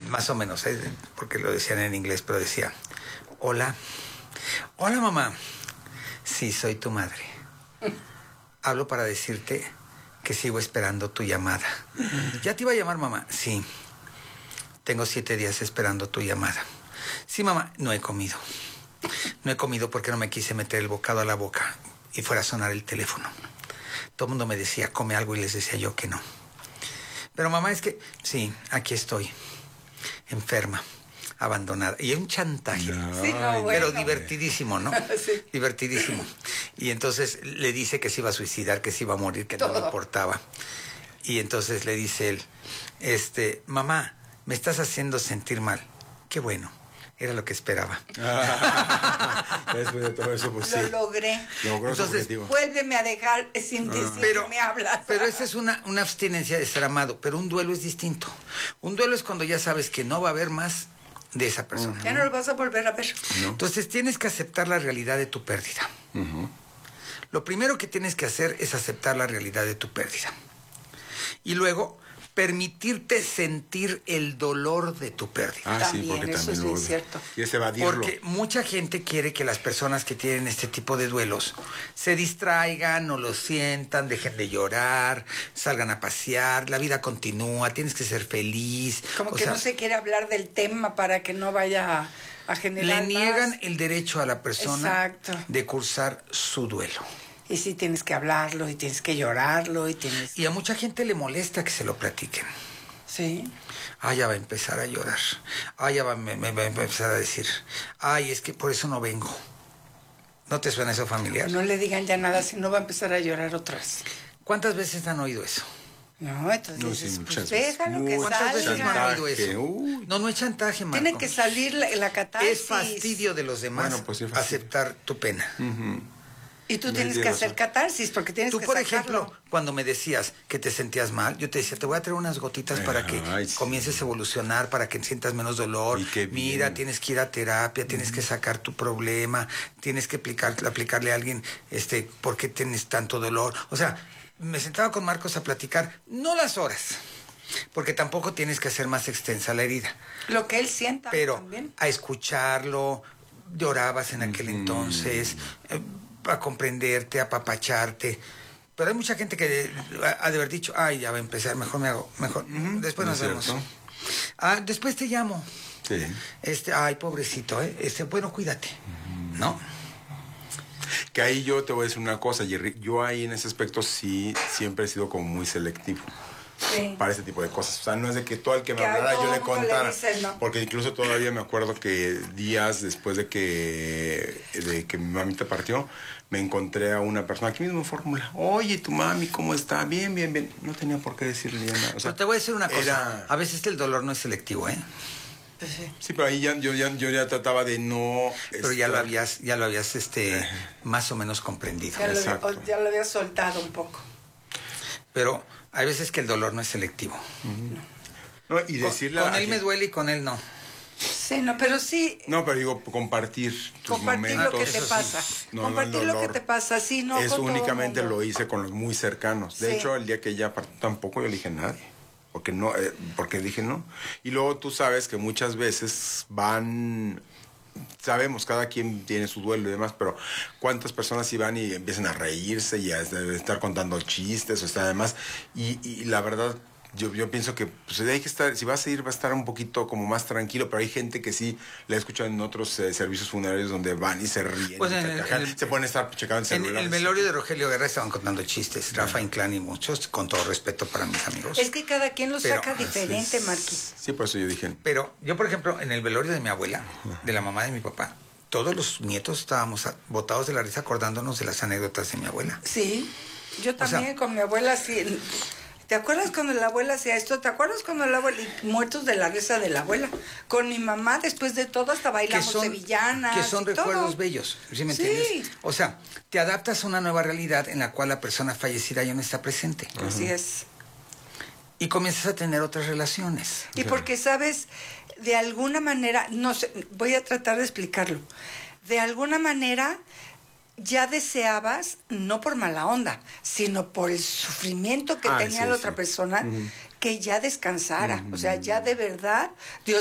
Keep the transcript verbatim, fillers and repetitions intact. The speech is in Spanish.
más o menos, ¿eh? Porque lo decían en inglés, pero decía, hola, hola mamá, sí, soy tu madre. Hablo para decirte que sigo esperando tu llamada. ¿Ya te iba a llamar mamá? Sí. Tengo siete días esperando tu llamada. Sí, mamá, no he comido. No he comido porque no me quise meter el bocado a la boca y fuera a sonar el teléfono. Todo el mundo me decía, come algo, y les decía yo que no. Pero mamá, es que, sí, aquí estoy, enferma, abandonada. Y es un chantaje, No, Sí, no, pero bueno. divertidísimo, ¿no? Sí. Divertidísimo. Y entonces le dice que se iba a suicidar, que se iba a morir, que no le importaba. Y entonces le dice él, este, mamá, me estás haciendo sentir mal. Qué bueno, era lo que esperaba. Después de todo eso, pues sí. Lo logré. Logró su Entonces, objetivo. Vuélveme a dejar sin decir Pero, que me hablas. pero esa es una, una abstinencia de ser amado, pero un duelo es distinto. Un duelo es cuando ya sabes que no va a haber más de esa persona. Ya no lo vas a volver a ver. ¿No? Entonces tienes que aceptar la realidad de tu pérdida. Ujú. Lo primero que tienes que hacer es aceptar la realidad de tu pérdida. Y luego permitirte sentir el dolor de tu pérdida. Ah, También, sí, porque eso también sí luego es cierto. quieres evadirlo. Porque mucha gente quiere que las personas que tienen este tipo de duelos se distraigan, no lo sientan, dejen de llorar, salgan a pasear, la vida continúa, tienes que ser feliz. Como O que sea, no se quiere hablar del tema para que no vaya a, a generar le niegan más. el derecho a la persona Exacto. de cursar su duelo. Y sí tienes que hablarlo, y tienes que llorarlo, y tienes... Y a mucha gente le molesta que se lo platiquen. Sí. Ah, ya va a empezar a llorar. Ah, ya va, me, me va a empezar a decir, ay, es que por eso no vengo. ¿No te suena eso familiar? No le digan ya nada, si no va a empezar a llorar otra vez. ¿Cuántas veces han oído eso? No, entonces No, sí, dices, muchas pues veces. déjalo que ¿Cuántas veces no han salga. oído Chantaje, eso? uy. No, no es chantaje, Marco. Tiene que salir la, la catarsis. Es fastidio de los demás Bueno, pues sí, fastidio. aceptar tu pena. Ujú. Y tú No tienes hay que razón. hacer catarsis, porque tienes Tú, que por sacarlo. ejemplo, cuando me decías que te sentías mal, yo te decía, te voy a traer unas gotitas para que Ay, sí. comiences a evolucionar, para que sientas menos dolor. Y qué Mira, bien. tienes que ir a terapia, tienes que sacar tu problema, tienes que aplicar, aplicarle a alguien, este, ¿por qué tienes tanto dolor? O sea, me sentaba con Marcos a platicar, no las horas, porque tampoco tienes que hacer más extensa la herida, Lo que él sienta pero también. a escucharlo, llorabas en aquel entonces, eh, a comprenderte, a apapacharte. Pero hay mucha gente que ha ha de haber dicho, ay, ya va a empezar, mejor me hago, mejor, después ¿no nos es vemos. cierto? Ah, después te llamo. Sí. Este, ay, pobrecito, ¿eh? Este, bueno, cuídate. ¿No? Que ahí yo te voy a decir una cosa, Jerry. Yo ahí en ese aspecto sí siempre he sido como muy selectivo Sí. para ese tipo de cosas. O sea, no es de que todo el que me Que a hablara yo todo le mundo le contara. dices, ¿no? Porque incluso todavía me acuerdo que días después de que, de que mi mamita partió, me encontré a una persona aquí mismo en Fórmula. Oye, tu mami, ¿cómo está? Bien, bien, bien. No tenía por qué decirle ya nada. O sea, Pero te voy a decir una cosa. era- A veces el dolor no es selectivo, ¿eh? Pues sí. Sí, pero ahí ya, yo, ya, yo ya trataba de no... Pero ya lo estar- habías, ya lo habías, este, más o menos comprendido. Ya lo, Exacto. había- ya lo había soltado un poco. Pero hay veces que el dolor no es selectivo. No, y Con, decirle con a él me gente- duele y con él no. Sí, no, pero sí, No, pero digo, compartir tus compartir momentos. lo que te eso sí. pasa. No, no, compartir el lo que dolor. te pasa, sí, no. Eso con todo únicamente mundo. lo hice con los muy cercanos. De Sí. hecho, el día que ella partió tampoco yo le dije a nadie. Porque no, eh, porque dije no. Y luego tú sabes que muchas veces van, sabemos, cada quien tiene su duelo y demás, pero cuántas personas sí van y empiezan a reírse y a estar contando chistes o está además. Y, y la verdad, yo, yo pienso que pues, hay que estar, si vas a ir, va a estar un poquito como más tranquilo, pero hay gente que sí la he escuchado en otros eh, servicios funerarios donde van y se ríen, Pues y en el- carcajean, en el- se pueden estar checando el En celular. el velorio de Rogelio Guerra estaban contando chistes, Rafa Inclán y muchos, con todo respeto para mis amigos. Es que cada quien lo Pero, saca diferente, Es- Marqui. Sí, por eso yo dije. Pero yo, por ejemplo, en el velorio de mi abuela, de la mamá de mi papá, todos los nietos estábamos a- botados de la risa acordándonos de las anécdotas de mi abuela. Sí, yo también sea- con mi abuela sí. ¿Te acuerdas cuando la abuela hacía esto? ¿Te acuerdas cuando la abuela, y muertos de la risa de la abuela? Con mi mamá, después de todo, hasta bailamos sevillanas. que son y todo. recuerdos bellos, ¿sí me Sí. entiendes? O sea, te adaptas a una nueva realidad en la cual la persona fallecida ya no está presente. Así es. Y comienzas a tener otras relaciones. Y porque, sabes, de alguna manera, no sé, voy a tratar de explicarlo. De alguna manera ya deseabas, no por mala onda, sino por el sufrimiento que Ah, tenía sí, la otra sí. persona, que ya descansara. O sea, ya de verdad, Dios